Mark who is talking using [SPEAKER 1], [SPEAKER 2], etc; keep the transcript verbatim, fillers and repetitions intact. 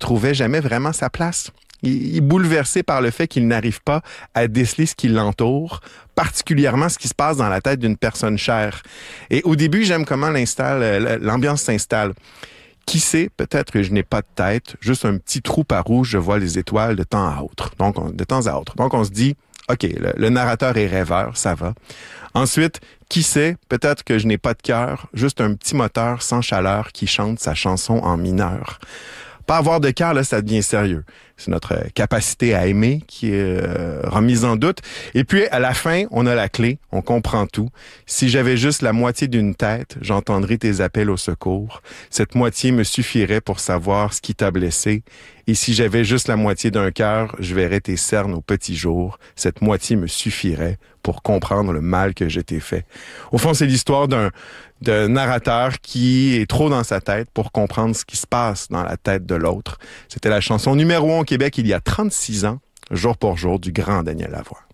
[SPEAKER 1] retrouvait jamais vraiment sa place. Il est bouleversé par le fait qu'il n'arrive pas à déceler ce qui l'entoure, particulièrement ce qui se passe dans la tête d'une personne chère. Et au début, j'aime comment l'installe, l'ambiance s'installe. Qui sait, peut-être que je n'ai pas de tête, juste un petit trou par où je vois les étoiles de temps à autre. Donc, on, de temps à autre. Donc, on se dit, OK, le, le narrateur est rêveur, ça va. Ensuite, qui sait, peut-être que je n'ai pas de cœur, juste un petit moteur sans chaleur qui chante sa chanson en mineur. Pas avoir de cœur, là, ça devient sérieux. C'est notre capacité à aimer qui est euh, remise en doute. Et puis, à la fin, on a la clé, on comprend tout. Si j'avais juste la moitié d'une tête, j'entendrais tes appels au secours. Cette moitié me suffirait pour savoir ce qui t'a blessé. Et si j'avais juste la moitié d'un cœur, je verrais tes cernes au petit jour. Cette moitié me suffirait pour comprendre le mal que je t'ai fait. Au fond, c'est l'histoire d'un, d'un narrateur qui est trop dans sa tête pour comprendre ce qui se passe dans la tête de l'autre. C'était la chanson numéro un au Québec il y a trente-six ans, jour pour jour, du grand Daniel Lavoie.